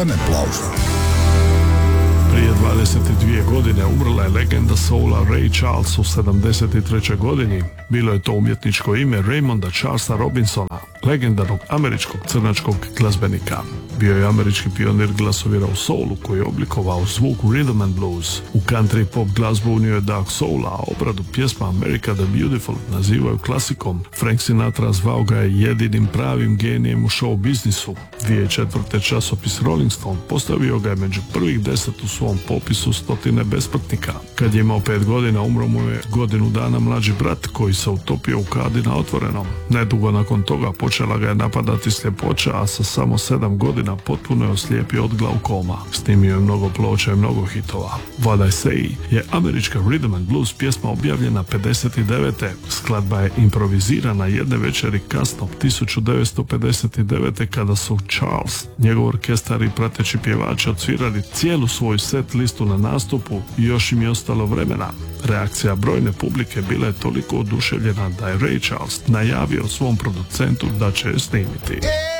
Crne Plauze. Prije 22 godine umrla je legenda soula Ray Charles u 73. godini. Bilo je to umjetničko ime Raymonda Charlesa Robinsona, legendarnog američkog crnačkog glazbenika. Bio je američki pionir glasovira u soulu koji je oblikovao zvuk rhythm and blues. U country pop glazbu unio je dark soula, a obradu pjesma America the Beautiful nazivaju klasikom. Frank Sinatra zvao ga je jedinim pravim genijem u show biznisu. 2004. časopis Rolling Stone postavio ga je među prvih 10 u svom popisu 100 besmrtnika. Kad je imao 5 godina, umro mu je godinu dana mlađi brat koji se utopio u kadi na otvorenom. Nedugo nakon toga počela ga je napadati sljepoća, a sa samo 7 godina potpuno je oslijepio od glaukoma. Snimio je mnogo ploča i mnogo hitova. What I Say je američka rhythm and blues pjesma objavljena 59. Skladba je improvizirana jedne večeri kasno 1959. kada su Charles, njegov orkestar i prateći pjevači odsvirali cijelu svoju set listu na nastupu i još im je ostalo vremena. Reakcija brojne publike bila je toliko oduševljena da je Ray Charles najavio svom producentu da će je snimiti.